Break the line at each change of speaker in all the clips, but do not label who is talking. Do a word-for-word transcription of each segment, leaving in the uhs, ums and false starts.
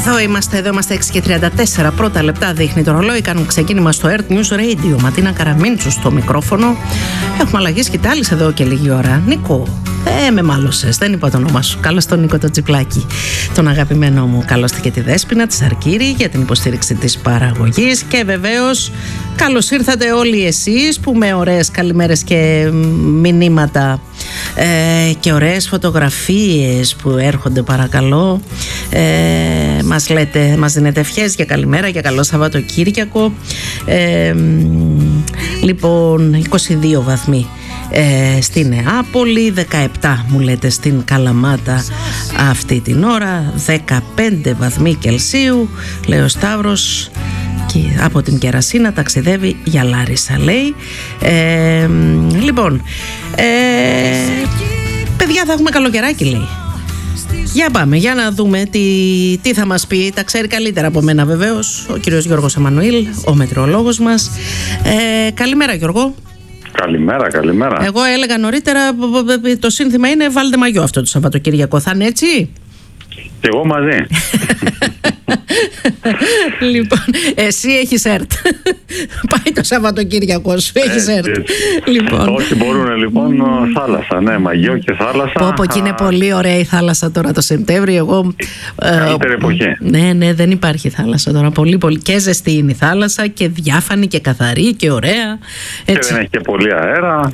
Εδώ είμαστε, εδώ είμαστε έξι και τριάντα τέσσερα. Πρώτα λεπτά δείχνει το ρολόι. Κάνουν ξεκίνημα στο Earth News Radio. Ματίνα Καραμίντσου στο μικρόφωνο. Έχουμε αλλαγή σκητάλης εδώ και λίγη ώρα. Νίκο, ε, με μάλωσες. Δεν είπα το όνομά σου. Καλώς τον Νίκο το Τσιπλάκι, τον αγαπημένο μου. Καλώς και τη Δέσποινα, τη Αρκύρη για την υποστήριξη της παραγωγής. Και βεβαίως καλώς ήρθατε όλοι εσείς που με ωραίες καλημέρες και μηνύματα ε, και ωραίες φωτογραφίες που έρχονται, παρακαλώ. Ε, μας λέτε, μας δίνετε ευχές για καλημέρα, για καλό Σαββατοκύριακο. Ε, λοιπόν, είκοσι δύο βαθμοί ε, στη Νεάπολη, δεκαεπτά μου λέτε στην Καλαμάτα αυτή την ώρα, δεκαπέντε βαθμοί Κελσίου, λέει ο Σταύρος. Και από την Κερασίνα ταξιδεύει για Λάρισα, λέει. Ε, λοιπόν, ε, παιδιά, θα έχουμε καλοκαιράκι, λέει. Για πάμε, για να δούμε τι, τι θα μας πει. Τα ξέρει καλύτερα από μένα βεβαίως ο κύριος Γιώργος Εμμανουήλ, ο μετεωρολόγος μας. Ε, καλημέρα, Γιώργο.
Καλημέρα, καλημέρα.
Εγώ έλεγα νωρίτερα, το σύνθημα είναι βάλτε μαγιό αυτό το Σαββατοκύριακο. Θα είναι έτσι?
Και εγώ μαζί.
Λοιπόν, εσύ έχεις ΕΡΤ. Πάει το Σαββατοκύριακο σου, έχεις ΕΡΤ. Λοιπόν.
Όσοι μπορούν, λοιπόν, θάλασσα, ναι, μαγιό και θάλασσα.
Πω πω, και είναι πολύ ωραία η θάλασσα τώρα το Σεπτέμβριο. Εγώ,
καλύτερη ε, εποχή.
Ναι, ναι, δεν υπάρχει θάλασσα τώρα. Πολύ, πολύ. Και ζεστή είναι η θάλασσα και διάφανη και καθαρή και ωραία. Έτσι.
Και δεν έχει και πολύ αέρα.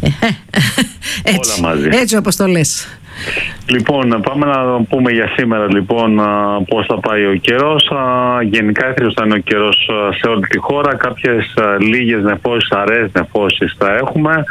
Έτσι,
όλα μαζί.
Έτσι όπως το λες.
Λοιπόν, πάμε να πούμε για σήμερα, λοιπόν, πώς θα πάει ο καιρός. Γενικά ήθελος θα είναι ο καιρός σε όλη τη χώρα. Κάποιες λίγες νεφώσεις, αραιές νεφώσεις θα έχουμε.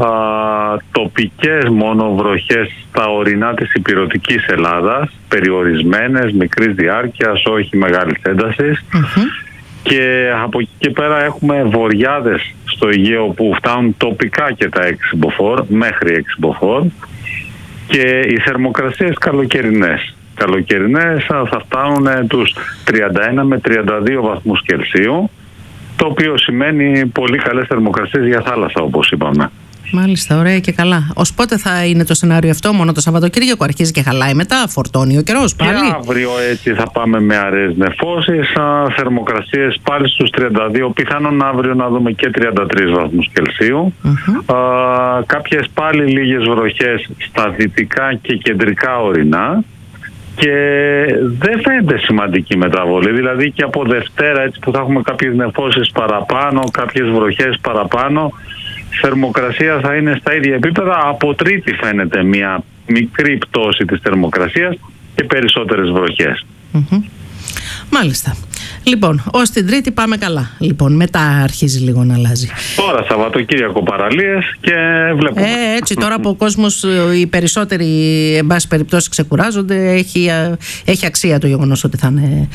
Τοπικές μόνο βροχές στα ορεινά της ηπειρωτικής Ελλάδας, περιορισμένες, μικρής διάρκειας, όχι μεγάλης έντασης. Mm-hmm. Και από εκεί και πέρα έχουμε βοριάδες στο Αιγαίο που φτάνουν τοπικά και τα έξι μποφόρ, μέχρι έξι μποφόρ. Και οι θερμοκρασίες καλοκαιρινές. Καλοκαιρινές θα φτάνουν τους τριάντα ένα με τριάντα δύο βαθμούς Κελσίου, το οποίο σημαίνει πολύ καλές θερμοκρασίες για θάλασσα, όπως είπαμε.
Μάλιστα, ωραία και καλά. Ως πότε θα είναι το σενάριο αυτό? Μόνο το Σαββατοκύριακο αρχίζει και χαλάει μετά, φορτώνει ο καιρός πάλι?
Και αύριο έτσι θα πάμε με αραιές νεφώσεις, θερμοκρασίες πάλι στους τριάντα δύο, πιθανόν αύριο να δούμε και τριάντα τρεις βαθμούς Κελσίου. Mm-hmm. Α, κάποιες πάλι λίγες βροχές στα δυτικά και κεντρικά ορεινά. Και δεν φαίνεται σημαντική μεταβολή, δηλαδή και από Δευτέρα έτσι που θα έχουμε κάποιες νεφώσεις παραπάνω, κάποιες βροχές παραπάνω, θερμοκρασία θα είναι στα ίδια επίπεδα. Από Τρίτη φαίνεται μια μικρή πτώση της θερμοκρασίας και περισσότερες βροχές.
Mm-hmm. Μάλιστα. Λοιπόν, ως την Τρίτη πάμε καλά. Λοιπόν, μετά αρχίζει λίγο να αλλάζει.
Τώρα Σαββατοκύριακο παραλίες και βλέπουμε.
Ε, έτσι τώρα που ο κόσμος, οι περισσότεροι εν πάση περιπτώσει ξεκουράζονται, έχει, έχει αξία το γεγονός ότι θα είναι